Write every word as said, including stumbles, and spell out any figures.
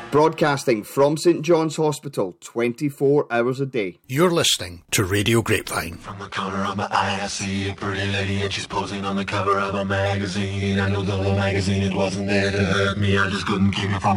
Broadcasting from St John's Hospital twenty-four hours a day. You're listening to Radio Grapevine. From the corner of my eye I see a pretty lady and she's posing on the cover of a magazine. I know the whole magazine, it wasn't there to hurt me, I just couldn't keep it from